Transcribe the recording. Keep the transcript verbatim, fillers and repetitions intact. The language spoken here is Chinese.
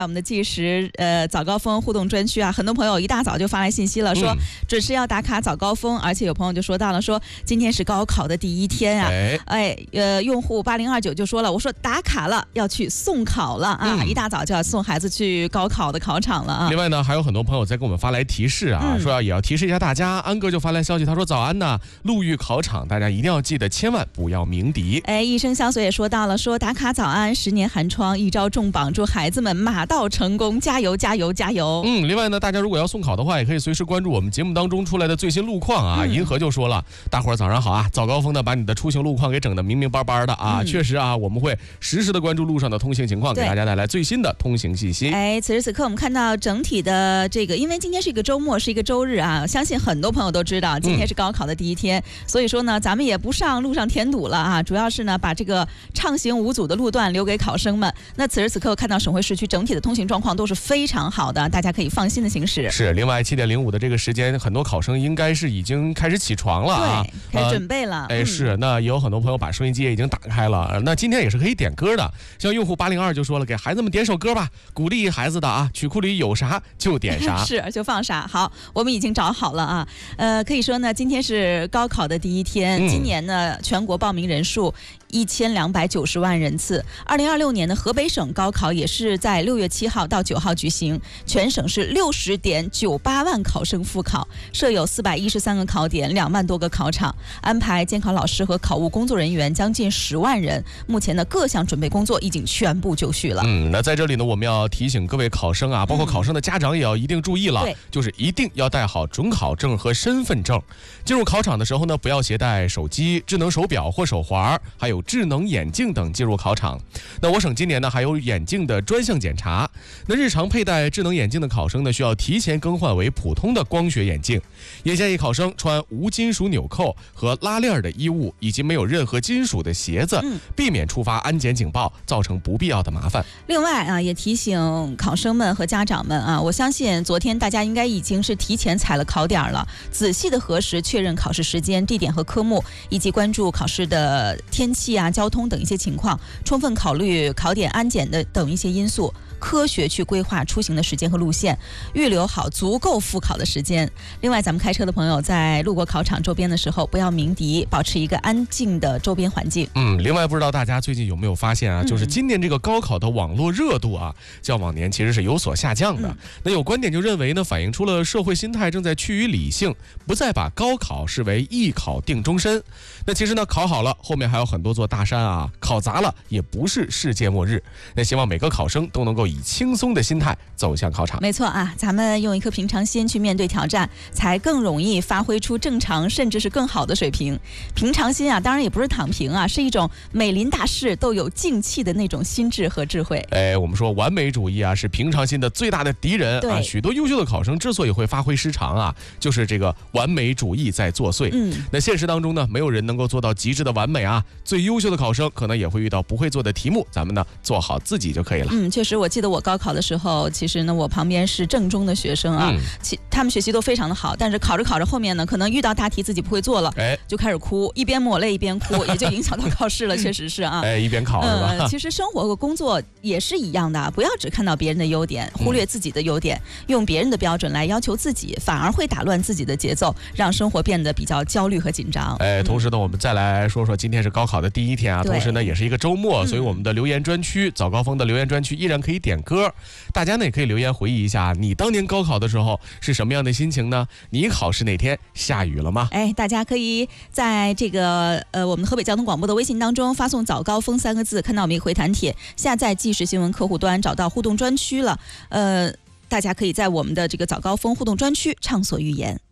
我们的计时呃早高峰互动专区啊，很多朋友一大早就发来信息了，说准时要打卡早高峰，而且有朋友就说到了，说今天是高考的第一天啊，哎，哎呃，用户八零二九就说了，我说打卡了，要去送考了啊，嗯、一大早就要送孩子去高考的考场了啊。 另外呢，还有很多朋友在给我们发来提示啊，嗯、说要也要提示一下大家。安哥就发来消息，他说早安呐，陆域考场大家一定要记得，千万不要鸣笛。 哎，一生相随也说到了，说打卡早安，十年寒窗一朝重磅，祝孩子们马到成功，加油加油加油！ 嗯，另外呢，大家如果要送考的话，也可以随时关注我们节目当中出来的最新路况啊。嗯、银河就说了，大伙儿早上好啊，早高峰呢把你的出行路况给整得明明白白的啊。嗯、确实啊，我们会实时的关注路上的通行情况，给大家带来最新的通行信息。 哎，此时此刻我们看到整体的这个，因为今天是一个周末，是一个周日啊，相信很多朋友都知道，今天是高考的第一天，嗯、所以说呢，咱们也不上路上添堵了啊，主要是呢把这个畅行无阻的路段留给考生们。那此时此刻看到省会市区整体的通行状况都是非常好的，大家可以放心的行驶。 是，另外七点零五的这个时间，很多考生应该是已经开始起床了啊， 对，开始准备了。 呃、哎，是，那也有很多朋友把收音机也已经打开了。那今天也是可以点歌的，像用户八零二就说了，给孩子们点首歌吧，鼓励孩子的啊，曲库里有啥就点啥， 是就放啥。好，我们已经找好了啊。呃，可以说呢，今天是高考的第一天，嗯、今年呢全国报名人数一千两百九十万人次。二零二六年的河北省高考也是在六月七号到九号举行，全省是六十点九八万考生复考，设有四百一十三个考点，两万多个考场，安排监考老师和考务工作人员将近十万人。目前的各项准备工作已经全部就绪了。 嗯，那在这里呢，我们要提醒各位考生啊，包括考生的家长也要一定注意了，嗯、就是一定要带好准考证和身份证。进入考场的时候呢，不要携带手机、智能手表或手环，还有智能眼镜等进入考场。那我省今年呢还有眼镜的专项检查。那日常佩戴智能眼镜的考生呢，需要提前更换为普通的光学眼镜。也建议考生穿无金属纽扣和拉链的衣物，以及没有任何金属的鞋子，嗯、避免触发安检警报，造成不必要的麻烦。 另外啊，也提醒考生们和家长们啊，我相信昨天大家应该已经是提前踩了考点了，仔细的核实确认考试时间、地点和科目，以及关注考试的天气啊、交通等一些情况，充分考虑考点安检的等一些因素，科学去规划出行的时间和路线，预留好足够复考的时间。另外，咱们开车的朋友在路过考场周边的时候，不要鸣笛，保持一个安静的周边环境。 嗯，另外不知道大家最近有没有发现啊，就是今年这个高考的网络热度啊，较往年其实是有所下降的。嗯、那有观点就认为呢，反映出了社会心态正在趋于理性，不再把高考视为一考定终身。那其实呢，考好了，后面还有很多座大山啊，考砸了也不是世界末日。那希望每个考生都能够以轻松的心态走向考场。 没错啊，咱们用一颗平常心去面对挑战，才更容易发挥出正常甚至是更好的水平。平常心啊，当然也不是躺平啊，是一种每临大事都有静气的那种心智和智慧。 哎，我们说完美主义啊，是平常心的最大的敌人啊。许多优秀的考生之所以会发挥失常啊，就是这个完美主义在作祟。嗯，那现实当中呢，没有人能够做到极致的完美啊。最优秀的考生可能也会遇到不会做的题目，咱们呢做好自己就可以了。 嗯，确实，我记得我高考的时候，其实呢，我旁边是正中的学生啊，嗯、其他们学习都非常的好，但是考着考着后面呢，可能遇到大题自己不会做了，哎，就开始哭，一边抹泪一边哭，也就影响到考试了，确实是啊。 哎，一边考是吧？ 呃，其实生活和工作也是一样的，不要只看到别人的优点，忽略自己的优点，嗯、用别人的标准来要求自己，反而会打乱自己的节奏，让生活变得比较焦虑和紧张。 哎，同时呢，嗯、我们再来说说今天是高考的第一天啊，同时呢也是一个周末，所以我们的留言专区、嗯、早高峰的留言专区依然可以点歌，大家呢也可以留言回忆一下，你当年高考的时候是什么样的心情呢？你考试那天下雨了吗？ 哎，大家可以在这个呃我们河北交通广播的微信当中发送早高峰三个字，看到我们一个回弹帖，下载即时新闻客户端，找到互动专区了。呃，大家可以在我们的这个早高峰互动专区畅所欲言。